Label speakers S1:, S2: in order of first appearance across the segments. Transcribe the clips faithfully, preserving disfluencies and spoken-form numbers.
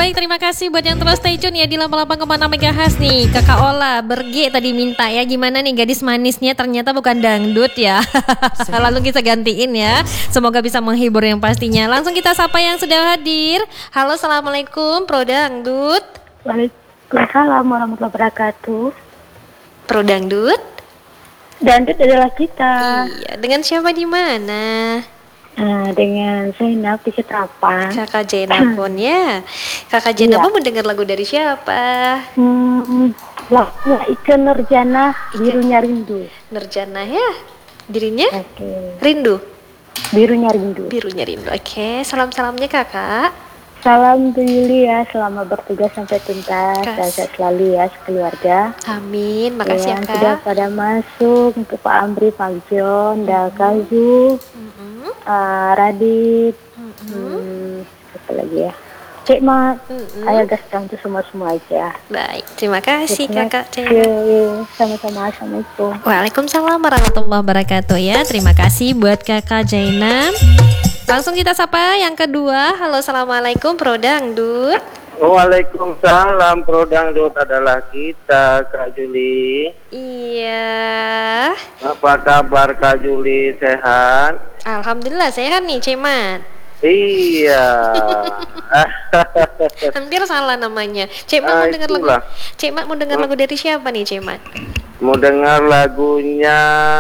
S1: baik, terima kasih buat yang terus stay tune ya di delapan puluh delapan koma enam megahertz nih. Kakak Ola, Berge tadi minta ya, gimana nih gadis manisnya ternyata bukan dangdut ya. Lalu kita gantiin ya. Semoga bisa menghibur yang pastinya. Langsung kita sapa yang sudah hadir. Halo, assalamualaikum Pro Dangdut.
S2: Waalaikumsalam warahmatullahi wabarakatuh.
S1: Pro Dangdut.
S2: Dangdut adalah kita.
S1: Iya, dengan siapa di mana?
S2: Nah, dengan Zainab di Ketapang.
S1: Kakak Zainab pun ya. Kakak Zainab mau dengar lagu dari siapa?
S2: Hmm, lagunya Ike Nurjana, Birunya Rindu.
S1: Nurjana ya. Dirinya?
S2: Oke. Okay.
S1: Rindu.
S2: Birunya Rindu.
S1: Birunya Rindu. Oke, okay. Salam-salamnya Kakak.
S2: Salam Bu Yuli ya, selama bertugas sampai tuntas. Sehat selalu ya sekeluarga.
S1: Amin, makasih ya,
S2: yang
S1: Kak.
S2: sudah pada masuk untuk Pak Amri, Pak John, mm-hmm. Dakazu, mm-hmm. uh, Radit, mm-hmm. hmm, apa lagi ya? Cek Mat, mm-hmm. Ayah Gastam itu semua-semua aja.
S1: Baik, terima kasih
S2: terima
S1: Kakak Cek.
S2: Sama-sama, Assalamualaikum.
S1: Waalaikumsalam warahmatullahi wabarakatuh ya. Terima kasih buat Kakak Zainab. Langsung kita sapa yang kedua. Halo, assalamualaikum Pro Dangdut.
S3: Waalaikumsalam, Pro Dangdut adalah kita, Kak Juli.
S1: Iya.
S3: Apa kabar Kak Juli, sehat?
S1: Alhamdulillah sehat nih, Cemat.
S3: Iya.
S1: Hampir salah namanya. Cemat ah, mau dengar lagu. Cemat mau dengar hmm. lagu dari siapa nih, Cemat?
S3: Mau dengar lagunya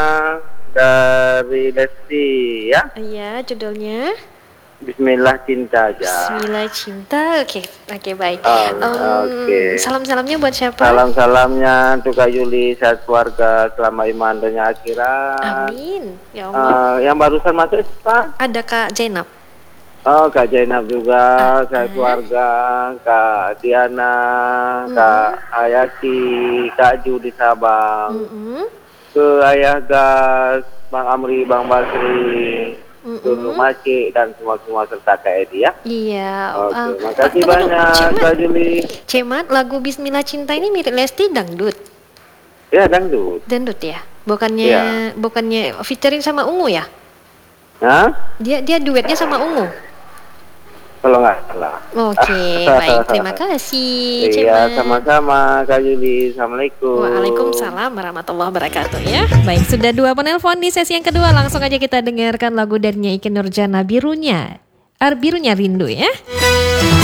S3: dari Lesti ya?
S1: Iya, judulnya
S3: Bismillah Cinta aja.
S1: Bismillah Cinta, oke, okay. oke okay, baik.
S3: Oh,
S1: um,
S3: okay.
S1: Salam-salamnya buat siapa?
S3: Salam-salamnya untuk Kak Yuli, sehat keluarga, selama iman dunia akhirat.
S1: Amin. Ya Allah.
S3: Uh, yang barusan masuk Pak?
S1: Ada Kak Zainab.
S3: Oh, Kak Zainab juga, uh, sehat keluarga, Kak Diana, uh, Kak Hayati, Kak Ju di Sabang. Uh, uh. Ke Ayah Gas, Bang Amri, Bang Basri, Tunu Maci, dan semua-semua serta Kak Edi ya.
S1: Iya.
S3: Oke,
S1: uh,
S3: makasih uh, banyak Kak Juli.
S1: Cemat, lagu Bismillah Cinta ini mirip Lesti dangdut.
S3: Ya, dangdut.
S1: Dangdut ya. Bukannya
S3: ya.
S1: bukannya featuring sama Ungu ya?
S3: Hah?
S1: Dia dia duetnya sama Ungu.
S3: Kalau nggak salah.
S1: Oke, baik. Terima kasih.
S3: Iya, sama-sama Kak Juli. Assalamualaikum.
S1: Waalaikumsalam warahmatullahi wabarakatuh ya. Baik, sudah dua penelpon di sesi yang kedua. Langsung aja kita dengarkan lagu darinya Ike Nurjana, Birunya. Er, Birunya Rindu ya.